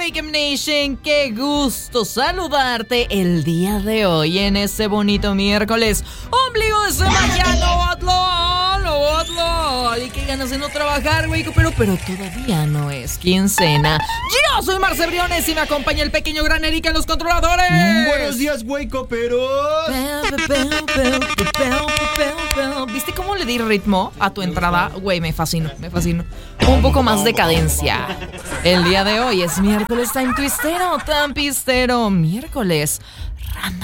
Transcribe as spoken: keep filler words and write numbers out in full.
Wake Up Nation, qué gusto saludarte el día de hoy en este bonito miércoles. Ombligo de semana, no otlo, no otlo. Y qué ganas de no trabajar, güey, pero, pero todavía no es quincena. Yo soy Marce Briones y me acompaña el pequeño gran Erika en los controladores. Buenos días, güey, pero... ¿Viste cómo le di ritmo a tu entrada? Güey, me fascinó, me fascinó. Un poco más de cadencia. El día de hoy es miércoles tan twistero, tan pistero. Miércoles random.